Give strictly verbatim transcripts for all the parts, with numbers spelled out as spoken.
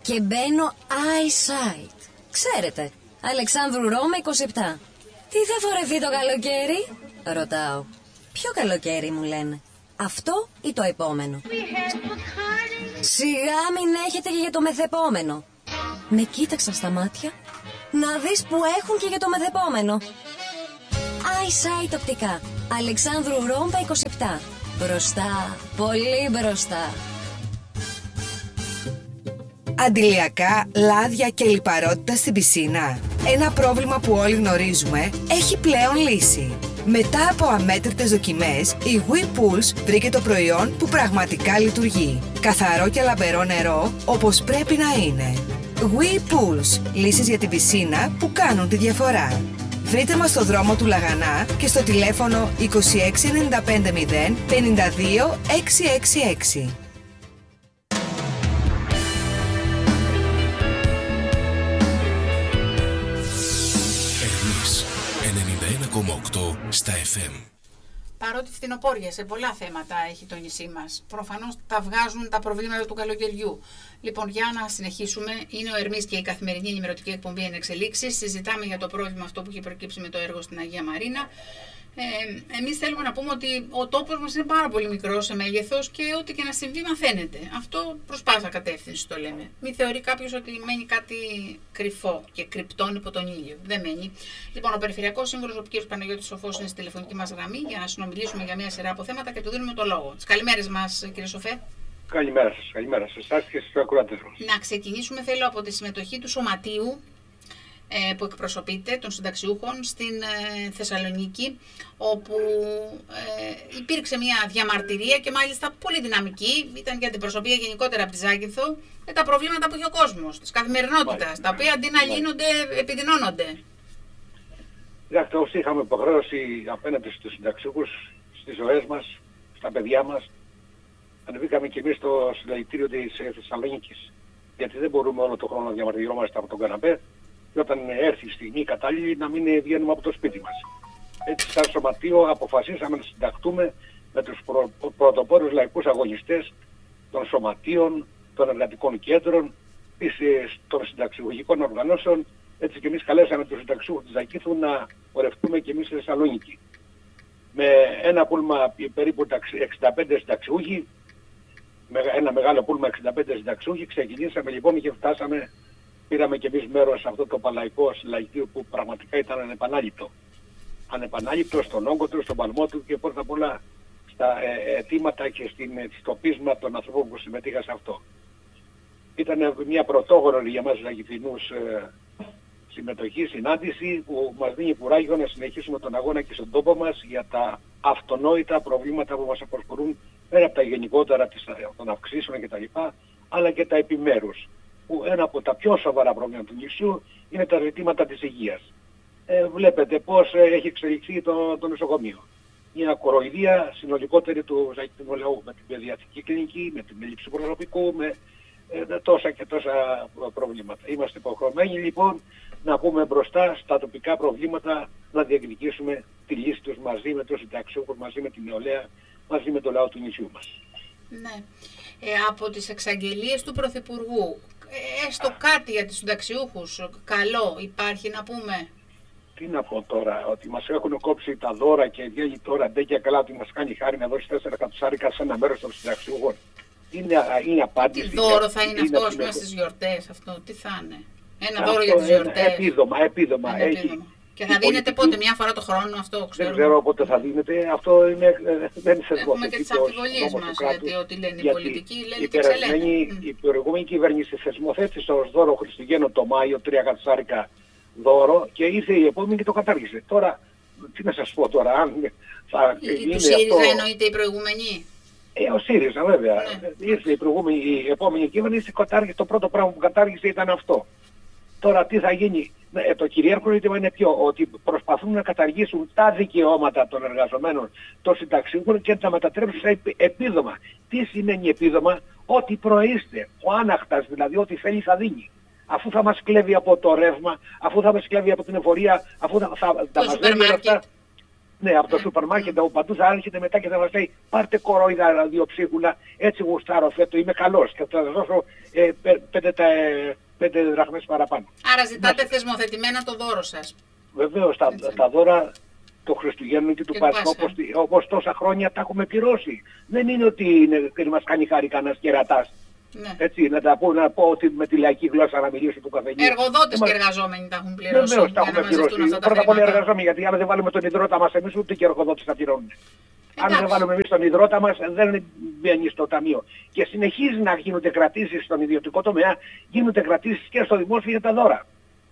και μπαίνω eyesight. Ξέρετε, Αλεξάνδρου Ρώμα είκοσι επτά. Τι θα φορεθεί το καλοκαίρι? Ρωτάω. Ποιο καλοκαίρι μου λένε? Αυτό ή το επόμενο? Σιγά μην έχετε και για το μεθεπόμενο. Με κοίταξα στα μάτια. Να δεις που έχουν και για το μεθεπόμενο. Eyesight οπτικά. Αλεξάνδρου Ρώμα είκοσι επτά. Μπροστά, πολύ μπροστά. Αντιλιακά, λάδια και λιπαρότητα στην πισίνα. Ένα πρόβλημα που όλοι γνωρίζουμε έχει πλέον λύση. Μετά από αμέτρητες δοκιμές, η WePulse βρήκε το προϊόν που πραγματικά λειτουργεί. Καθαρό και λαμπερό νερό, όπως πρέπει να είναι. WePulse, λύσεις για την πισίνα που κάνουν τη διαφορά. Βρείτε μας στο δρόμο του Λαγανά και στο τηλέφωνο είκοσι έξι ενενήντα πέντε μηδέν πενήντα δύο εξακόσια εξήντα έξι. Ερμής ενενήντα ένα κόμμα οκτώ στα εφ εμ. Παρότι φθινοπόρια σε πολλά θέματα έχει το νησί μας, προφανώς τα βγάζουν τα προβλήματα του καλοκαιριού. Λοιπόν, για να συνεχίσουμε, είναι ο Ερμής και η καθημερινή ενημερωτική εκπομπή Εν Εξελίξεις. Συζητάμε για το πρόβλημα αυτό που έχει προκύψει με το έργο στην Αγία Μαρίνα. Ε, εμείς θέλουμε να πούμε ότι ο τόπος μας είναι πάρα πολύ μικρός σε μέγεθος και ό,τι και να συμβεί μαθαίνεται. Αυτό προς πάσα κατεύθυνση το λέμε. Μην θεωρεί κάποιος ότι μένει κάτι κρυφό και κρυπτόν υπό τον ήλιο. Δεν μένει. Λοιπόν, ο Περιφερειακός Σύμβουλος, ο κ. Παναγιώτης Σοφός, είναι στη τηλεφωνική μας γραμμή για να συνομιλήσουμε για μια σειρά από θέματα και του δίνουμε το λόγο. Τις καλημέρες μας, κ. Σοφέ. Καλημέρα σας, καλημέρα σε εσάς και στους ακροατές μας. Να ξεκινήσουμε, θέλω, από τη συμμετοχή του Σωματείου που εκπροσωπείται των συνταξιούχων στην ε, Θεσσαλονίκη, όπου ε, υπήρξε μια διαμαρτυρία και μάλιστα πολύ δυναμική, ήταν για την προσωπία γενικότερα από τη Ζάκυνθο, με τα προβλήματα που έχει ο κόσμος, της καθημερινότητας, τα οποία αντί να λύνονται, επιδεινώνονται. Κοιτάξτε, όσοι είχαμε υποχρέωση απέναντι στους συνταξιούχους, στις ζωές μας, στα παιδιά μας, ανεβήκαμε και εμείς στο συλλαλητήριο της Θεσσαλονίκης. Γιατί δεν μπορούμε όλο τον χρόνο να διαμαρτυρόμαστε από τον καναπέ, και όταν έρθει η στιγμή κατάλληλη να μην βγαίνουμε από το σπίτι μας. Έτσι, σαν Σωματείο αποφασίσαμε να συνταχτούμε με τους προ, πρωτοπόρους λαϊκούς αγωνιστές των σωματείων, των εργατικών κέντρων, των συνταξιουργικών οργανώσεων. Έτσι και εμείς καλέσαμε τους συνταξιούχους της Ζακήθου να πορευτούμε και εμείς στη Θεσσαλονίκη. Με ένα πούλμα περίπου εξήντα πέντε συνταξιούχοι, με ένα μεγάλο πούλμα εξήντα πέντε συνταξιούχοι, ξεκινήσαμε λοιπόν και φτάσαμε. Πήραμε και εμείς μέρος σε αυτό το παλαϊκό συλλαλητήριο που πραγματικά ήταν ανεπανάληπτο. Ανεπανάληπτο στον όγκο του, στον παλμό του και πρώτα απ' όλα στα ε, αιτήματα και στην, στο πείσμα των ανθρώπων που συμμετείχαν σε αυτό. Ήταν μια πρωτόγνωρη για μας Ζακηθινούς ε, συμμετοχή, συνάντηση που μας δίνει κουράγιο να συνεχίσουμε τον αγώνα και στον τόπο μας για τα αυτονόητα προβλήματα που μας απασχολούν πέρα από τα γενικότερα των αυξήσεων κτλ. Αλλά και τα επιμέρους. Που ένα από τα πιο σοβαρά προβλήματα του νησιού είναι τα ζητήματα της υγείας. Ε, βλέπετε πώς ε, έχει εξελιχθεί το, το νοσοκομείο. Μια κοροϊδία συνολικότερη του Ζακηθινού λαού με την παιδιατρική κλινική, με την έλλειψη προσωπικού, με ε, τόσα και τόσα προβλήματα. Είμαστε υποχρεωμένοι λοιπόν να πούμε μπροστά στα τοπικά προβλήματα, να διεκδικήσουμε τη λύση τους μαζί με τους συνταξιούχους, μαζί με την νεολαία, μαζί με το λαό του νησιού μας. Ναι. Ε, από τις εξαγγελίες του Πρωθυπουργού, έστω κάτι για τους συνταξιούχους καλό υπάρχει να πούμε? Τι να πω τώρα, ότι μας έχουν κόψει τα δώρα και βγαίνει τώρα ντε και καλά ότι μας κάνει χάρη να δώσει τέσσερα κατσάρικα σε ένα μέρος των συνταξιούχων. Είναι, είναι απάντηση. Τι δώρο θα είναι, είναι αυτό ας πούμε στις γιορτές, αυτό τι θα είναι? Ένα αυτό δώρο για τις γιορτές. Επίδομα, επίδομα. Έχει, επίδομα. Και θα δίνεται πότε, μια φορά το χρόνο αυτό, ξέρω. Δεν ξέρω πότε θα δίνεται, αυτό είναι, δεν είναι θεσμό. Έχουμε και τις αμφιβολίες μας, γιατί ό,τι λένε οι πολιτικοί, λένε και ξελένε. Η προηγούμενη κυβέρνηση θεσμοθέτησε ως δώρο Χριστουγέννων το Μάιο τρία κατσάρικα δώρο και ήρθε η επόμενη και το κατάργησε. Τώρα, τι να σας πω τώρα, αν θα γίνει αυτό... Του ΣΥΡΙΖΑ αυτό... εννοείται η προηγούμενη? Ε, ο ΣΥΡΙΖΑ βέβαια. Ναι. Ήρθε η, προηγούμενη, η επόμενη κυβέρνηση, το πρώτο πράγμα που κατάργησε ήταν αυτό. Τώρα τι θα γίνει? Ε, το κυρίαρχο ζήτημα είναι ποιο? Ότι προσπαθούν να καταργήσουν τα δικαιώματα των εργαζομένων, των συνταξιούχων και να τα μετατρέψουν σε επίδομα. Τι σημαίνει επίδομα? Ότι προείστε, ο άναχτας δηλαδή, ό,τι θέλει θα δίνει. Αφού θα μας κλέβει από το ρεύμα, αφού θα μας κλέβει από την εφορία, αφού θα, θα, θα μας δίνει αυτά. Ναι, από το σούπερ μάρκετ από παντού θα έρχεται μετά και θα μας λέει πάρτε κορόιδα δύο ψίχουλα, έτσι γουστάρω φέτο, είμαι καλός και θα σας δώσω ε, πέντε, πέντε δραχμές παραπάνω. Άρα ζητάτε θεσμοθετημένα το δώρο σας. Βεβαίως, τα, τα δώρα του Χριστουγέννου και του Πάσχα, όπως, όπως τόσα χρόνια τα έχουμε πληρώσει. Δεν είναι ότι είναι, μας κάνει χάρη κανένας κερατάς. Ναι. Έτσι, να, τα πω, να πω ότι με τη λαϊκή γλώσσα να μιλήσω του καφενείου. Εργοδότες και εργαζόμενοι τα έχουν πληρώσει. Βεβαίως, τα έχουμε πληρώσει. Πρώτα απ' όλα εργαζόμενοι, γιατί αν δεν βάλουμε τον ιδρώτα μας εμείς, ούτε και οι εργοδότες θα πληρώνουν. Αν δεν βάλουμε εμείς τον ιδρώτα μας, δεν μπαίνει στο ταμείο. Και συνεχίζει να γίνονται κρατήσεις στον ιδιωτικό τομέα, γίνονται κρατήσεις και στο δημόσιο για τα δώρα.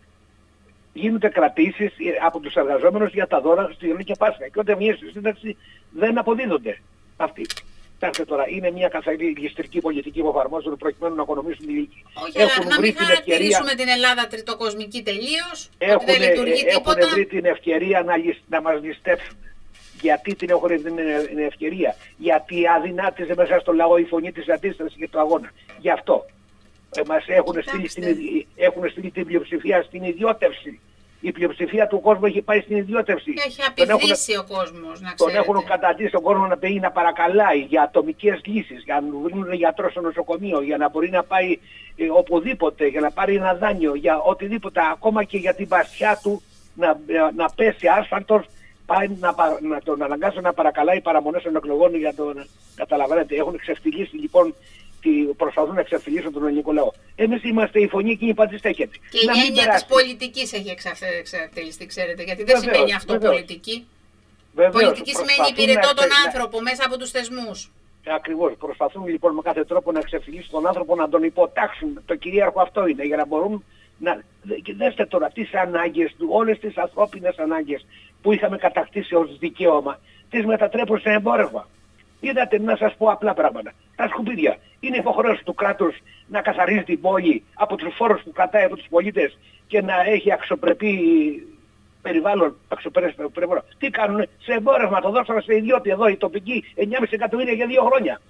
Γίνονται κρατήσεις από τους εργαζόμενους για τα δώρα στη Ιωνία και Πάσχα. Και όταν βγαίνει στη σύνταξη δεν αποδίδονται αυτοί. Κοιτάξτε τώρα, είναι μια καθαρή ληστρική πολιτική που εφαρμόζουν προκειμένου να οικονομήσουν οι λύκοι. Όχι, αλλά να μην χαρακτηρίσουμε την Ελλάδα τριτοκοσμική τελείως, ότι δεν λειτουργεί τίποτα. Έχουν βρει την ευκαιρία να, να μας ληστέψουν. Γιατί την έχουν βρει την ευκαιρία? Γιατί αδυνάτιζε μέσα στο λαό η φωνή της αντίστασης και του αγώνα. Γι' αυτό. Ε, μας έχουν στείλει, στην, έχουν στείλει την πλειοψηφία στην ιδιώτευση. Η πλειοψηφία του κόσμου έχει πάει στην ιδιώτευση. Έχει απειθήσει ο κόσμος, να ξέρετε. Τον έχουν καταντήσει τον κόσμο να πει να παρακαλάει για ατομικές λύσεις, για να βρουν γιατρό στο νοσοκομείο, για να μπορεί να πάει ε, οπουδήποτε, για να πάρει ένα δάνειο, για οτιδήποτε, ακόμα και για την βασιά του να, να πέσει άσφαλτος, πάει να, να τον αναγκάσουν να παρακαλάει παραμονές των εκλογών για τον. Καταλαβαίνετε, έχουν ξεφτυλίσει λοιπόν. Προσπαθούν να εξαφιλίσουν τον ελληνικό λαό. Εμείς είμαστε η φωνή και η πάντα στέκεται. Και η έννοια της πολιτικής έχει εξαρτελιστεί, ξέρετε, γιατί δεν βεβαίως, σημαίνει αυτό βεβαίως. Πολιτική. Βεβαίως, πολιτική σημαίνει υπηρετώ τον άνθρωπο μέσα από τους θεσμούς. Ακριβώς. Προσπαθούν λοιπόν με κάθε τρόπο να εξαφιλίσουν τον άνθρωπο, να τον υποτάξουν. Το κυρίαρχο αυτό είναι, για να μπορούν να. Και δέστε τώρα τις ανάγκες του, όλες τις ανθρώπινες ανάγκες που είχαμε κατακτήσει ως δικαίωμα, τις μετατρέπουν σε εμπόρευμα. Είδατε, να σας πω απλά πράγματα. Τα σκουπίδια. Είναι υποχρέωση του κράτους να καθαρίζει την πόλη από τους φόρους που κρατάει από τους πολίτες και να έχει αξιοπρεπή περιβάλλον, αξιοπρεπή περιβάλλον. Τι κάνουνε? Σε εμπόρευμα το δώσαμε σε ιδιώτη εδώ, οι τοπικοί, εννιά κόμμα πέντε εκατομμύρια για δύο χρόνια.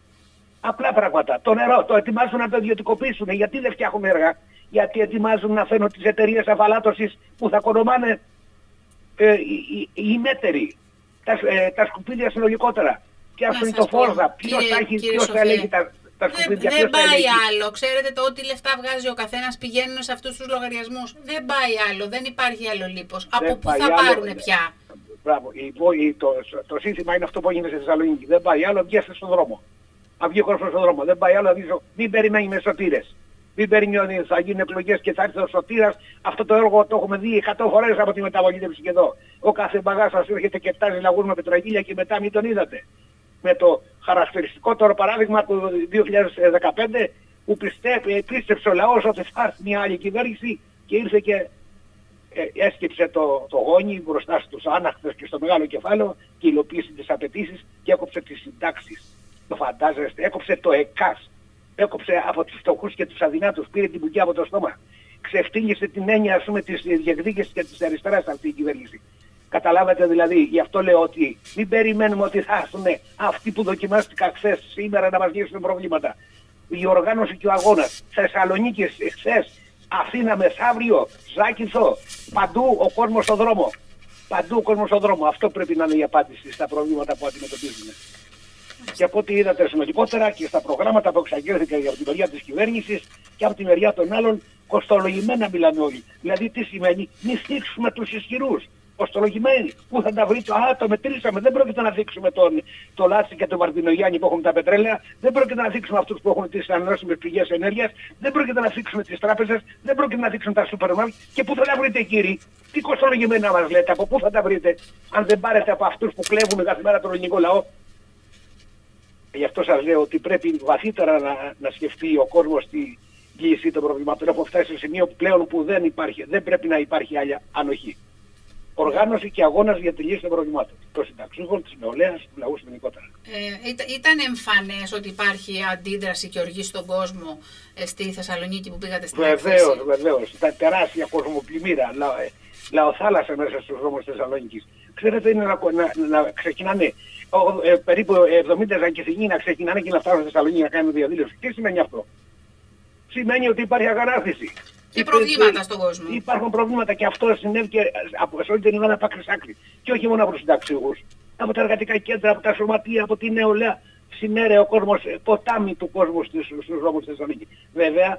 Απλά πράγματα. Το νερό το ετοιμάζουν να το ιδιωτικοποιήσουν. Γιατί δεν φτιάχνουν έργα? Γιατί ετοιμάζουν να φέρουν τις εταιρείες αφαλάτωσης που θα κονομάνε ε, οι, οι, οι μέτεροι. Τα, ε, τα σκουπίδια συνολικότερα. Πιάσουν το φόρδα. Ποιος θα, έχει, ποιος θα ελέγχει τα, τα σκουπίδια? Δεν, δεν πάει άλλο. Ξέρετε, το ό,τι λεφτά βγάζει ο καθένας πηγαίνουν σε αυτούς τους λογαριασμούς. Δεν πάει άλλο. Δεν υπάρχει άλλο λίπος. Δεν από πού θα άλλο, πάρουνε πια? Μπράβο. Η, το, το, το σύνθημα είναι αυτό που έγινε στη Θεσσαλονίκη. Δεν πάει άλλο, βγαίνετε στον δρόμο. Αν βγει ο κόσμος στον δρόμο. Δεν πάει άλλο, δίσω, μην περιμένει με σωτήρες. Μην περιμένει ότι θα γίνουν εκλογές και θα έρθει ο σωτήρας. Αυτό το έργο το έχουμε δει εκατό φορές από τη μεταβολήτευση και εδώ. Ο κάθε μπαγάς σας έρχεται και τάζει λαγούς με πετραγίλια και μετά μην τον είδατε. Με το χαρακτηριστικό τώρα παράδειγμα του δύο χιλιάδες δεκαπέντε που πιστεύει, πίστεψε ο λαός ότι θα έρθει μια άλλη κυβέρνηση και ήρθε και ε, έσκυψε το, το γόνι μπροστά στους άναχτες και στο μεγάλο κεφάλαιο και υλοποίησε τις απαιτήσεις και έκοψε τις συντάξεις. Το φαντάζεστε, έκοψε το ΕΚΑΣ, έκοψε από τους φτωχούς και τους αδυνάτους, πήρε την μπουκιά από το στόμα. Ξεφτύλισε την έννοια, ας πούμε, της διεκδίκησης και της αριστεράς αυτή η κυβέρνηση. Καταλάβατε δηλαδή, γι' αυτό λέω ότι μην περιμένουμε ότι θα έρθουν αυτοί που δοκιμάστηκαν χθες σήμερα να μας λύσουν προβλήματα. Η οργάνωση και ο αγώνας, Θεσσαλονίκη χθες, Αθήνα μεθαύριο, Ζάκυνθο, παντού ο κόσμος στον δρόμο. Παντού ο κόσμος στον δρόμο. Αυτό πρέπει να είναι η απάντηση στα προβλήματα που αντιμετωπίζουμε. Και από ό,τι είδατε συνολικότερα και στα προγράμματα που εξαγγέλθηκαν από την μεριά της κυβέρνησης και από τη μεριά των άλλων, κοστολογημένα μιλάνε όλοι. Δηλαδή τι σημαίνει? Μη θίξουμε τους ισχυρούς. Κοστολογημένοι. Πού θα τα βρείτε? Α, το μετρήσαμε. Δεν πρόκειται να δείξουμε τον το Λάτσι και τον Μαρτινογιάννη που έχουν τα πετρέλαια. Δεν πρόκειται να δείξουμε αυτούς που έχουν τις ανανεώσιμες πηγές ενέργειας. Δεν πρόκειται να δείξουμε τις τράπεζες. Δεν πρόκειται να δείξουμε τα σούπερ μάρκετ. Και πού θα τα βρείτε, κύριοι? Τι κοστολογημένα μας λέτε? Από πού θα τα βρείτε? Αν δεν πάρετε από αυτούς που κλέβουν κάθε μέρα τον ελληνικό λαό. Γι' αυτό σας λέω ότι πρέπει βαθύτερα να, να σκεφτεί ο κόσμος τη λύση των προβλημάτων. Έχω φτάσει σε σημείο πλέον που δεν υπάρχει, δεν πρέπει να υπάρχει άλλη ανοχή. Οργάνωση και αγώνας για τη λύση των προβλημάτων. Των συνταξιούχων, της νεολαίας, του λαού γενικότερα. Ε, ήταν, ήταν εμφανές ότι υπάρχει αντίδραση και οργή στον κόσμο ε, στη Θεσσαλονίκη που πήγατε στην έκθεση? Βεβαίως, βεβαίως. Ήταν τεράστια κοσμοπλημμύρα, λα, ε, λαοθάλασσα μέσα στους δρόμους της Θεσσαλονίκης. Ξέρετε, είναι να, να, να ξεκινάνε ο, ε, περίπου εβδομήντα Ζακηθινοί να ξεκινάνε και να φτάσουν στη Θεσσαλονίκη να κάνουν διαδήλωση. Τι σημαίνει αυτό? Σημαίνει ότι υπάρχει αγανάκτηση. Και προβλήματα στον κόσμο. Υπάρχουν προβλήματα και αυτό συνέβη και από όλη την Ελλάδα από άκρη σ' άκρη. Και όχι μόνο από τους συνταξιούχους. Από τα εργατικά κέντρα, από τα σωματεία, από την νεολαία. Συνέρεε ο κόσμος, ποτάμι του κόσμου στους, στους δρόμους της Θεσσαλονίκη. Βέβαια,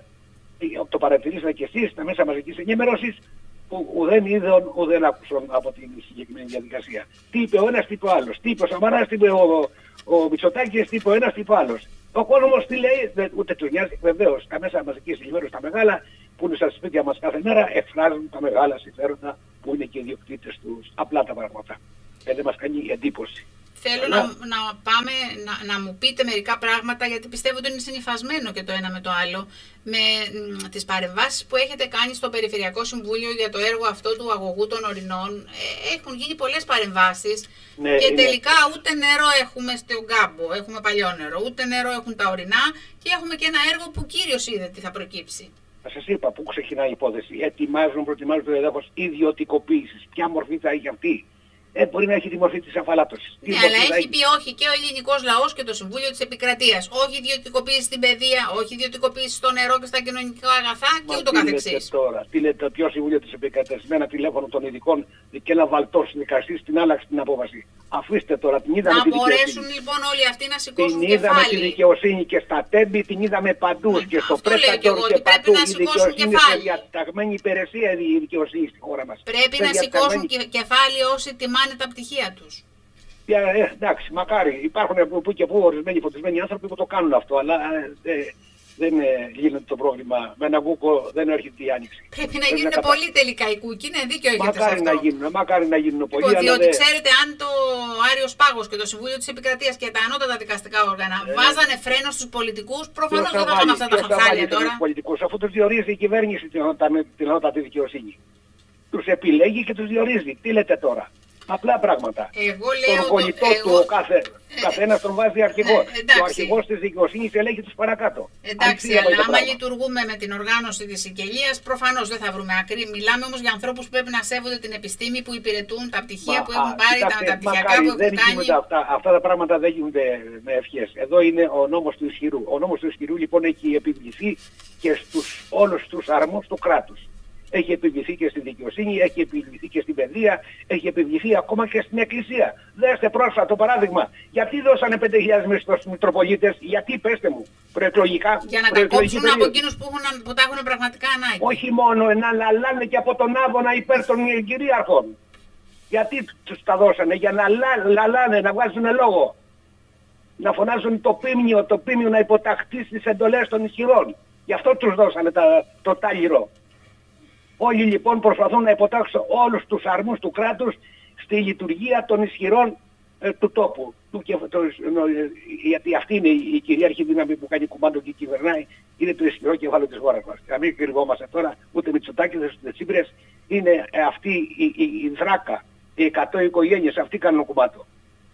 το παρατηρήσατε και εσείς στα μέσα μαζικής ενημέρωσης, που ουδέν είδων, ουδέν άκουσαν από την συγκεκριμένη διαδικασία. Τι είπε ο ένας, τι είπε ο άλλος. Τι είπε ο Σαμαράς, τι είπε ο, ο Μητσοτάκης, τι είπε ο ένας, τι είπε ο άλλος. Ο κόσμος τι λέει, δε, ούτε τους νοιάζει. Βεβαίως, τα μέσα μαζικής ενημέρωσης τα μεγάλα, που είναι στα σπίτια μας κάθε μέρα, εκφράζουν τα μεγάλα συμφέροντα που είναι και οι ιδιοκτήτες τους. Απλά τα πράγματα. Δεν μας κάνει εντύπωση. Θέλω να, να πάμε να, να μου πείτε μερικά πράγματα, γιατί πιστεύω ότι είναι συνυφασμένο και το ένα με το άλλο, με μ, τις παρεμβάσεις που έχετε κάνει στο Περιφερειακό Συμβούλιο για το έργο αυτό του αγωγού των Ορεινών. Ε, έχουν γίνει πολλές παρεμβάσεις, ναι, και είναι... τελικά ούτε νερό έχουμε στον κάμπο, έχουμε παλιό νερό, ούτε νερό έχουν τα ορεινά και έχουμε και ένα έργο που κύριος είδε τι θα προκύψει. Θα σας είπα πού ξεκινάει η υπόθεση. Ετοιμάζουν, προετοιμάζουν το έδαφος ιδιωτικοποίησης. Ποια μορφή θα έχει αυτή? Ε, μπορεί να έχει τη μορφή της αφαλάτωσης. Ναι, αλλά έχει, έχει πει όχι και ο ελληνικός λαός και το Συμβούλιο της Επικρατείας. Όχι ιδιωτικοποίηση στην παιδεία, όχι ιδιωτικοποίηση στο νερό και στα κοινωνικά αγαθά και ούτω καθεξής. Τώρα, τι λέτε, ποιο Συμβούλιο της Επικρατείας? Με ένα τηλέφωνο των ειδικών και ένα βαλτός δικαστής την άλλαξε την απόφαση. Αφήστε τώρα, την είδαμε. Να μπορέσουν λοιπόν όλοι αυτοί να σηκώσουν την κεφάλι. Την είδαμε τη δικαιοσύνη και στα τέμπη, την είδαμε παντού mm, και στο Πρέτατορ και, και παντού. Η δικαιοσύνη είναι σε διαταγμένη υπηρεσία η δικαιοσύνη στη χώρα μας. Πρέπει να σηκώσουν κεφάλι όσοι τιμάνε τα πτυχία τους. Ε, εντάξει, μακάρι. Υπάρχουν που, που και που ορισμένοι φωτισμένοι άνθρωποι που το κάνουν αυτό, αλλά ε, ε, δεν ε, γίνεται το πρόβλημα. Με ένα κούκο δεν έρχεται η άνοιξη. Πρέπει να γίνουν κατα... πολύ τελικά οι κούκοι, είναι δίκαιο έχετε σε αυτό. Μακάρι να γίνουν, μακάρι να γίνουν πολύ. Λοιπόν, διότι δε... ξέρετε, αν το Άριος Πάγος και το Συμβούλιο της Επικρατείας και τα ανώτατα δικαστικά όργανα ε, βάζανε φρένο στους πολιτικούς, προφανώς δεν θα είχαμε αυτά τα χαμφάλια τώρα. Τους πολιτικούς, αφού τους διορίζει η κυβέρνηση την ανώτατη δικαιοσύνη. Τους επιλέγει και τους διορίζει. Τι λέτε τώρα? Απλά πράγματα. Εγώ λέω τον πολιτό το, του εγώ... ο κάθε, ε, καθένας τον βάζει αρχηγό. Ε, ο αρχηγός της δικαιοσύνης ελέγχει τους παρακάτω. Εντάξει, αλλά άμα πράγμα. λειτουργούμε με την οργάνωση της συγγελίας, προφανώς δεν θα βρούμε άκρη. Μιλάμε όμως για ανθρώπους που πρέπει να σέβονται την επιστήμη, που υπηρετούν τα πτυχία Μα, που έχουν πάρει, κοιτάξτε, τα, τα πτυχιακά μακάρι, που έχουν δεν κάνει. Αυτά, αυτά τα πράγματα δεν γίνονται με ευχές. Εδώ είναι ο νόμος του ισχυρού. Ο νόμος του ισχυρού λοιπόν έχει επιβληθεί και στους όλους τους αρμούς του κράτους. Έχει επιβληθεί και στη δικαιοσύνη, έχει επιβληθεί και στην παιδεία, έχει επιβληθεί ακόμα και στην Εκκλησία. Δέστε πρόσφατο παράδειγμα. Γιατί δώσανε πέντε χιλιάδες μισθούς στους Μητροπολίτες, γιατί πέστε μου, προεκλογικά? Για να τα κόψουν περίοδο. Από εκείνους που, που τα έχουν πραγματικά ανάγκη. Όχι μόνο, να λαλάνε και από τον Άβωνα υπέρ των κυρίαρχων. Γιατί τους τα δώσανε? Για να λα, λαλάνε, να βγάζουν λόγο. Να φωνάζουν το πίμνιο, το πίμνιο να υποταχθεί στις εντολές των ισχυρών. Γι' αυτό τους δώσανε τα, το τάλιρο. Όλοι λοιπόν προσπαθούν να υποτάξουν όλους τους αρμούς του κράτους στη λειτουργία των ισχυρών ε, του τόπου. Του, το, νο, γιατί αυτή είναι η κυρίαρχη δύναμη που κάνει κουμάντο και κυβερνάει, είναι το ισχυρό κεφάλαιο της χώρας μας. Να μην κρυβόμαστε τώρα, ούτε Μητσοτάκης, ούτε Τσίπρας, είναι ε, αυτή η, η, η δράκα, οι εκατό οικογένειες, αυτοί κάνουν κουμάντο.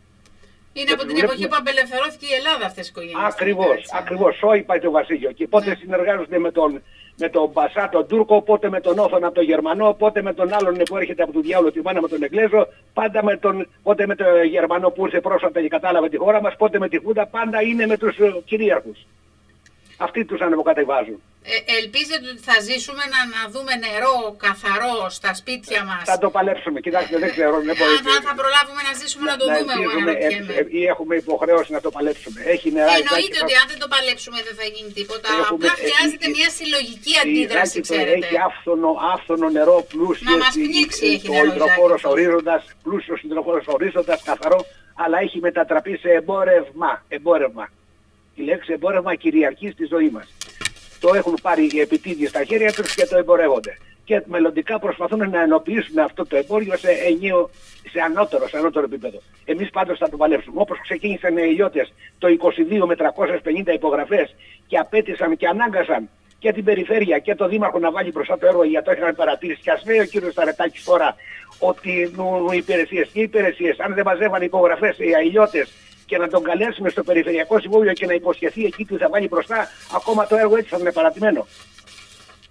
Είναι από την εποχή που απελευθερώθηκε η Ελλάδα αυτές οι οικογένειες. Ακριβώς, ακριβώς. Σόι πάει το Βασίλειο. Και πότε ναι. συνεργάζονται με τον, με τον Μπασά τον Τούρκο, πότε με τον Όθωνα τον Γερμανό, πότε με τον άλλον που έρχεται από τον διάολο τη μάνα με τον Εγγλέζο, πάντα με τον, πότε με τον Γερμανό που ήρθε πρόσφατα και κατάλαβε τη χώρα μας, πότε με τη Χούντα, πάντα είναι με τους κυρίαρχους. Αυτοί τους ανεμοκατεβάζουν. Ε, ελπίζετε ότι θα ζήσουμε να, να δούμε νερό καθαρό στα σπίτια μας? Θα το παλέψουμε. Κοιτάξτε, δεν ξέρω. Δεν μπορεί, αν θα, θα προλάβουμε να ζήσουμε να, να το να δούμε, εγώ αναρωτιέμαι. Ή έχουμε υποχρέωση να το παλέψουμε. Έχει νερά. Εννοείται ότι θα... αν δεν το παλέψουμε δεν θα γίνει τίποτα. Έχουμε... Απλά χρειάζεται έχει... μια συλλογική αντίδραση, η ξέρετε. Έχει άφθονο, άφθονο νερό, πλούσιο. Να μας πνίξει, έχει νερό. Ο υδροφόρος ορίζοντας, πλούσιος υδροφόρος ορίζοντας, καθαρό, αλλά έχει μετατραπεί σε εμπόρευμα. εμπόρευμα. Η λέξη εμπόρευμα κυριαρχεί στη ζωή μας. Το έχουν πάρει οι επιτίδιοι στα χέρια τους και το εμπορεύονται. Και μελλοντικά προσπαθούν να ενοποιήσουν αυτό το εμπόριο σε ενίο, σε ανώτερο, σε ανώτερο επίπεδο. Εμείς πάντως θα το παλέψουμε. Όπως ξεκίνησαν οι Ηλιώτες το είκοσι δύο με τριακόσιες πενήντα υπογραφές και απέτησαν και ανάγκασαν και την περιφέρεια και το Δήμαρχο να βάλει μπροστά το έργο, γιατί το είχαν παρατήρηση. Και ας λέει ο κύριος Σταρετάκης τώρα ότι οι υπηρεσίες και οι υπηρεσίες, αν δεν μαζεύαν υπογραφές οι Ηλιώτες, και να τον καλέσουμε στο Περιφερειακό Συμβούλιο και να υποσχεθεί εκεί που θα βάλει μπροστά, ακόμα το έργο έτσι θα είναι παρατημένο.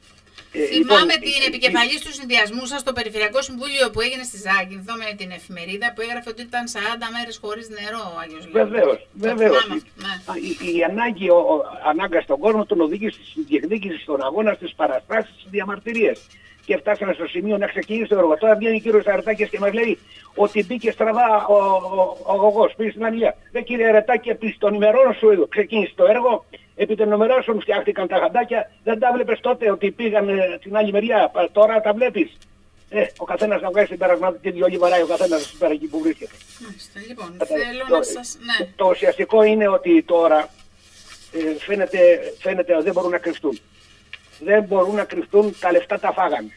Ε, Θυμάμαι λοιπόν, την ε, επικεφαλής του συνδυασμού σας στο Περιφερειακό Συμβούλιο που έγινε στη Ζάκυνθο με την εφημερίδα που έγραφε ότι ήταν σαράντα μέρες χωρίς νερό ο Άγιος Λέων. Βεβαίως, βεβαίως. Ναι. Η, η ανάγκη, ο, ο, ανάγκα στον κόσμο τον οδήγησε στη διεκδίκηση στον αγώνα, στις παραστάσεις, στις διαμαρτυρίες. Και φτάσαμε στο σημείο να ξεκινήσει το έργο. Τώρα βγαίνει ο κύριος Αρετάκης και μας λέει ότι μπήκε στραβά ο, ο, ο αγωγός, πήγε στην Αγγλία. Δε κύριε Αρετάκη, επί των ημερών σου εδώ ξεκίνησε το έργο, επί των ημερών σου φτιάχτηκαν τα γαντάκια, δεν τα βλέπεις τότε ότι πήγαν ε, την άλλη μεριά, τώρα τα βλέπεις. Ε, ο καθένας να βγάζει την περασματική διόλη βαράει ο καθένας στην πέρα εκεί που βρίσκεται. Μάλιστα, λοιπόν, Ε, θέλω το, να σας... Ναι. το, το ουσιαστικό είναι ότι τώρα ε, φαίνεται, φαίνεται ότι δεν μπορούν να κρυφτούν. Δεν μπορούν να κρυφτούν, τα λεφτά τα φάγανε.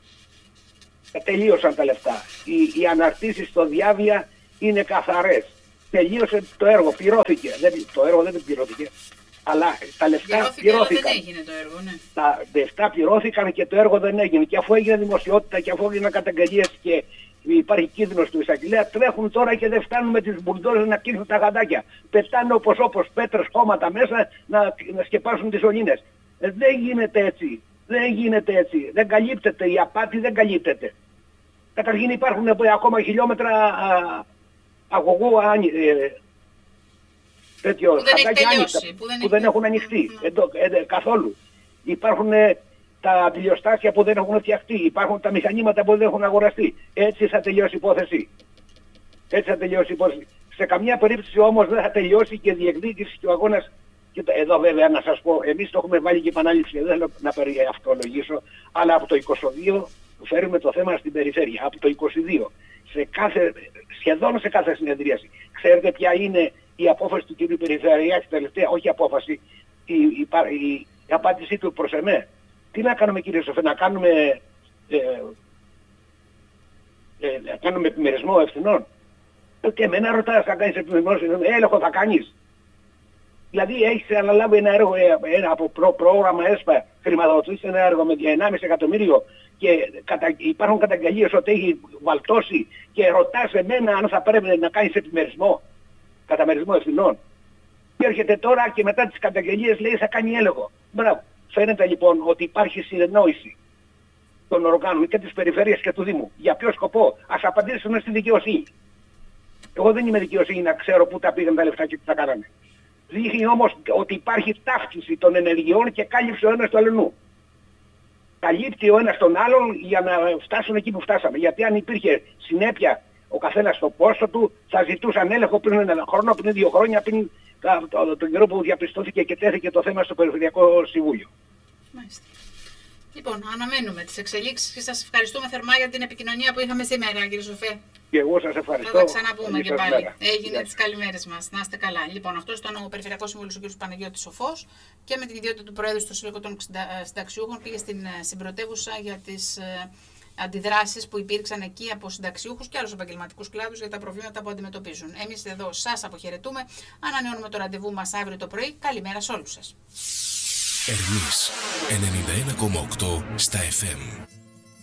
Τελείωσαν τα λεφτά. Οι, οι αναρτήσεις στο διάβια είναι καθαρές. Τελείωσε το έργο, πληρώθηκε. Δεν, το έργο δεν πληρώθηκε, αλλά τα λεφτά Πληρώθηκε, πληρώθηκαν. αλλά δεν έγινε το έργο, ναι. Τα λεφτά πληρώθηκαν και το έργο δεν έγινε. Και αφού έγινε δημοσιότητα και αφού έγιναν καταγγελίες και υπάρχει κίνδυνος του εισαγγελέα, τρέχουν τώρα και δεν φτάνουν με τις μπουλντόζες να κλείσουν τα γαντάκια. Πετάνε όπως όπως πέτρες χώματα μέσα να, να σκεπάσουν τις σωλήνες. Ε, δεν γίνεται έτσι. Δεν γίνεται έτσι. Δεν καλύπτεται. Η απάτη δεν καλύπτεται. Καταρχήν υπάρχουν ακόμα χιλιόμετρα α, αγωγού α, ε, τέτοιο, που δεν, έχει τελειώσει, άνοιχτα, που δεν, που δεν έχει... έχουν ανοιχτεί Mm-hmm. εντό, ε, καθόλου. Υπάρχουν ε, τα πλειοστάσια που δεν έχουν φτιαχτεί. Υπάρχουν τα μηχανήματα που δεν έχουν αγοραστεί. Έτσι θα τελειώσει η υπόθεση. Έτσι θα τελειώσει η υπόθεση. Σε καμία περίπτωση όμως δεν θα τελειώσει και η διεκδίκηση και ο αγώνας. Και εδώ βέβαια να σας πω, εμείς το έχουμε βάλει και επανάληψη, δεν θέλω να αυτολογήσω, αλλά από το είκοσι δύο φέρουμε το θέμα στην περιφέρεια. Από το είκοσι δύο, σε κάθε, σχεδόν σε κάθε συνεδρίαση. Ξέρετε ποια είναι η απόφαση του κ. Περιφερειάρχη τελευταία, όχι απόφαση, η, η, η, η απάντησή του προς εμέ. Τι να κάνουμε κύριε Σοφέ, να κάνουμε, ε, ε, να κάνουμε επιμερισμό ευθυνών. Και εμένα ρωτάς, θα κάνεις επιμερισμό, έλεγχο θα κάνεις. Δηλαδή έχεις αναλάβει ένα έργο ένα από προ, πρόγραμμα ΕΣΠΑ, χρηματοδοτήσεις ένα έργο με ενάμιση εκατομμύριο και κατα, υπάρχουν καταγγελίες ότι έχει βαλτώσει και ρωτάς εμένα αν θα πρέπει να κάνεις επιμερισμό, καταμερισμό ευθυνών. Και έρχεται τώρα και μετά τις καταγγελίες λέει θα κάνει έλεγχο. Μπράβο. Φαίνεται λοιπόν ότι υπάρχει συνεννόηση των οργάνων και της περιφέρειας και του Δήμου. Για ποιο σκοπό? Ας απαντήσουμε στη δικαιοσύνη. Εγώ δεν είμαι δικαιοσύνη να ξέρω πού τα πήγαν τα λεφτά και τι τα κάνανε. Δείχνει όμως ότι υπάρχει ταύτιση των ενεργειών και κάλυψε ο ένας του αλλού. Καλύπτει ο ένας τον άλλον για να φτάσουν εκεί που φτάσαμε. Γιατί αν υπήρχε συνέπεια ο καθένας στο πόστο του, θα ζητούσαν έλεγχο πριν ένα χρόνο, πριν δύο χρόνια, πριν τον καιρό που διαπιστώθηκε και τέθηκε το θέμα στο Περιφερειακό Συμβούλιο. Μάλιστα. Λοιπόν, αναμένουμε τις εξελίξεις και σας ευχαριστούμε θερμά για την επικοινωνία που είχαμε σήμερα, κύριε Σοφέ. Και εγώ σας ευχαριστώ. Θα τα ξαναπούμε και πάλι. Μέρα. Έγινε Yeah. τις καλημέρες μας. Να είστε καλά. Λοιπόν, αυτό ήταν ο Περιφερειακός Σύμβουλος ο κ. Παναγιώτης Σοφός και με την ιδιότητα του Προέδρου στο Σύλλογο των Συνταξιούχων πήγε στην συμπρωτεύουσα για τις αντιδράσεις που υπήρξαν εκεί από συνταξιούχους και άλλους επαγγελματικούς κλάδους για τα προβλήματα που αντιμετωπίζουν. Εμείς εδώ σας αποχαιρετούμε. Ανανεώνουμε το ραντεβού μας αύριο το πρωί. Καλημέρα σε όλους σας. Ερμής ενενήντα ένα κόμμα οκτώ στα εφ εμ.